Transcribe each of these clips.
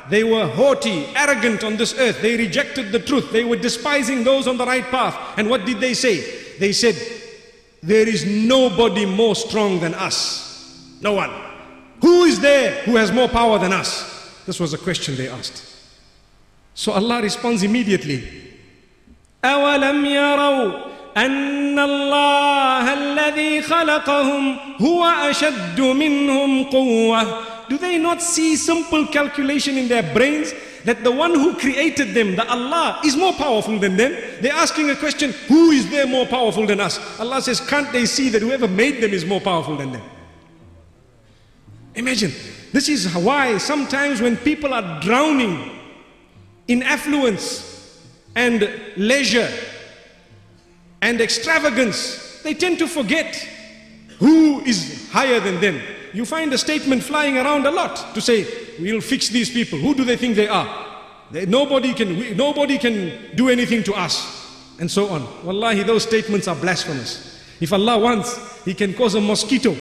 They were haughty, arrogant on this earth. They rejected the truth. They were despising those on the right path. And what did they say? They said, there is nobody more strong than us. No one. Who is there who has more power than us? This was a question they asked. So Allah responds immediately. أَوَلَمْ يَرَوْا أَنَّ اللَّهَ الَّذِي خَلَقَهُمْ هُوَ أَشَدُّ مِنْهُمْ قُوَّةً. Do they not see simple calculation in their brains that the one who created them, the Allah, is more powerful than them? They're asking a question, who is there more powerful than us? Allah says, can't they see that whoever made them is more powerful than them? Imagine, this is why sometimes when people are drowning in affluence and leisure and extravagance, they tend to forget who is higher than them. You find a statement flying around a lot to say, we'll fix these people. Who do they think they are? Nobody can do anything to us, and so on. Wallahi, those statements are blasphemous. If Allah wants, He can cause a mosquito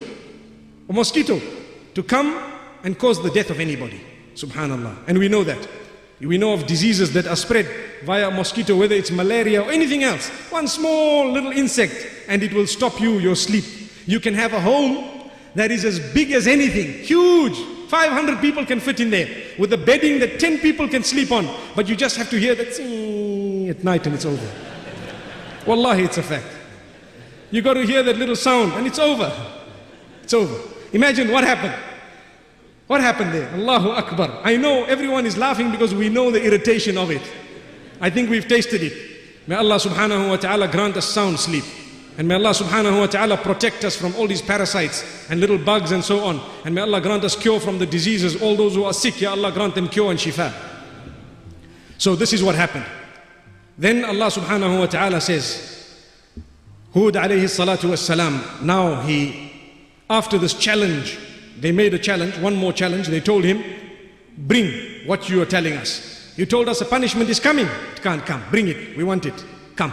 to come and cause the death of anybody. Subhanallah. And we know that. We know of diseases that are spread via mosquito, whether it's malaria or anything else. One small little insect and it will stop your sleep. You can have a home that is as big as anything, huge. 500 people can fit in there with a bedding that 10 people can sleep on. But you just have to hear that at night and it's over. Wallahi, it's a fact. You got to hear that little sound and it's over. It's over. Imagine what happened. What happened there? Allahu Akbar. I know everyone is laughing because we know the irritation of it. I think we've tasted it. May Allah subhanahu wa ta'ala grant us sound sleep. And may Allah subhanahu wa ta'ala protect us from all these parasites and little bugs and so on. And may Allah grant us cure from the diseases. All those who are sick, Ya Allah grant them cure and shifa. So this is what happened. Then Allah subhanahu wa ta'ala says, Hud alayhi salatu was salam. Now after this challenge, they made a challenge, one more challenge. They told him, bring what you are telling us. You told us a punishment is coming. It can't come. Bring it. We want it. Come.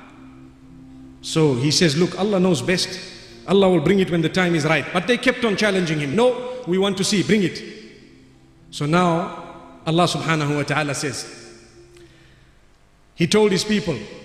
So he says, look, Allah knows best. Allah will bring it when the time is right. But they kept on challenging him. No, we want to see. Bring it. So now Allah subhanahu wa ta'ala says, He told His people,